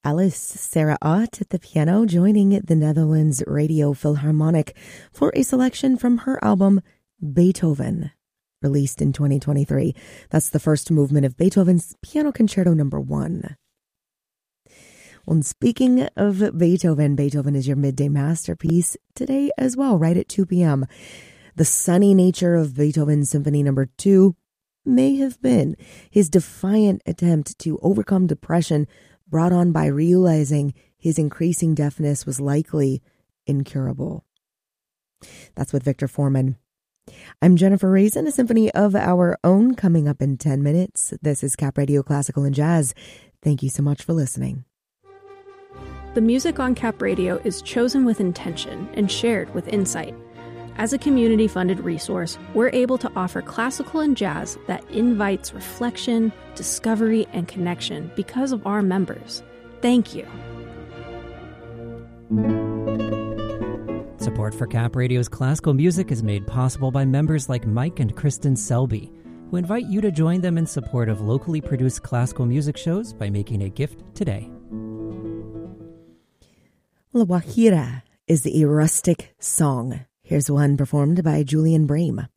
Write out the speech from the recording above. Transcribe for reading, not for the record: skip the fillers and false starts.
Alice Sarah Ott at the piano, joining the Netherlands Radio Philharmonic for a selection from her album Beethoven, released in 2023. That's the first movement of Beethoven's Piano Concerto No. 1. Well, and speaking of Beethoven, Beethoven is your midday masterpiece today as well, right at 2 p.m. The sunny nature of Beethoven's Symphony No. 2 may have been his defiant attempt to overcome depression brought on by realizing his increasing deafness was likely incurable. That's with Victor Foreman. I'm Jennifer Raisin, a symphony of our own coming up in 10 minutes. This is Cap Radio Classical and Jazz. Thank you so much for listening. The music on Cap Radio is chosen with intention and shared with insight. As a community-funded resource, we're able to offer classical and jazz that invites reflection, discovery, and connection because of our members. Thank you. Support for Cap Radio's classical music is made possible by members like Mike and Kristen Selby, who invite you to join them in support of locally produced classical music shows by making a gift today. La Guajira is a rustic song. Here's one performed by Julian Brame.